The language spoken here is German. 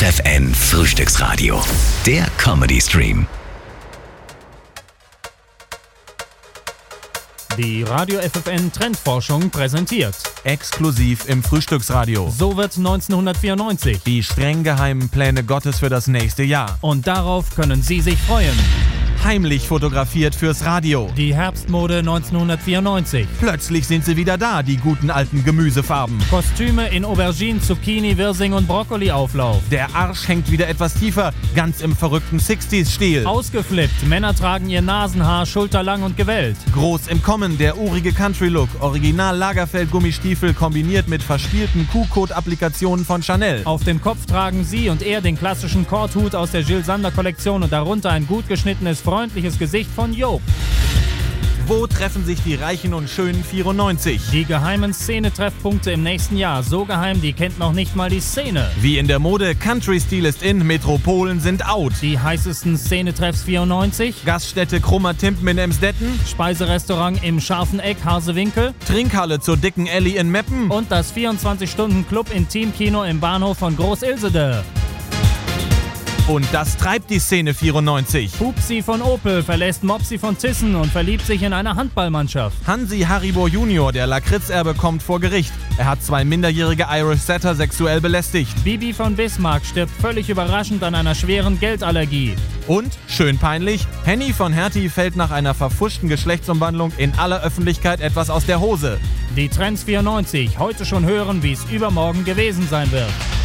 FFN Frühstücksradio. Der Comedy Stream. Die Radio FFN Trendforschung präsentiert. Exklusiv im Frühstücksradio. So wird 1994. Die streng geheimen Pläne Gottes für das nächste Jahr. Und darauf können Sie sich freuen. Heimlich fotografiert fürs Radio. Die Herbstmode 1994. Plötzlich sind sie wieder da, die guten alten Gemüsefarben. Kostüme in Aubergine, Zucchini, Wirsing und Brokkoli-Auflauf. Der Arsch hängt wieder etwas tiefer, ganz im verrückten 60s-Stil. Ausgeflippt, Männer tragen ihr Nasenhaar schulterlang und gewellt. Groß im Kommen, der urige Country-Look. Original Lagerfeld-Gummistiefel kombiniert mit verspielten Q-Code-Applikationen von Chanel. Auf dem Kopf tragen sie und er den klassischen Korthut aus der Gilles Sander-Kollektion und darunter ein gut geschnittenes, freundliches Gesicht von Job. Wo treffen sich die Reichen und Schönen 94? Die geheimen Szene-Treffpunkte im nächsten Jahr. So geheim, die kennt noch nicht mal die Szene. Wie in der Mode, Country-Stil ist in, Metropolen sind out. Die heißesten Szene-Treffs 94. Gaststätte Krummer Timpen in Emsdetten. Speiserestaurant im Scharfen Eck, Harsewinkel. Trinkhalle zur dicken Elli in Meppen. Und das 24-Stunden-Club Intimkino im Bahnhof von Groß-Ilsede. Und das treibt die Szene 94. Pupsi von Opel verlässt Mopsi von Thyssen und verliebt sich in eine Handballmannschaft. Hansi Haribo Junior, der Lakritzerbe, kommt vor Gericht. Er hat 2 minderjährige Irish Setter sexuell belästigt. Bibi von Bismarck stirbt völlig überraschend an einer schweren Geldallergie. Und, schön peinlich, Henny von Hertie fällt nach einer verfuschten Geschlechtsumwandlung in aller Öffentlichkeit etwas aus der Hose. Die Trends 94, heute schon hören, wie es übermorgen gewesen sein wird.